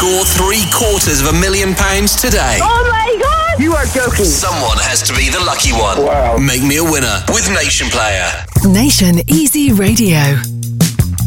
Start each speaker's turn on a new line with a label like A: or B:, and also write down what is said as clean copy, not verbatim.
A: Score £750,000 today.
B: Oh my God! You are joking.
A: Someone has to be the lucky one.
B: Wow.
A: Make me a winner with Nation Player.
C: Nation Easy Radio.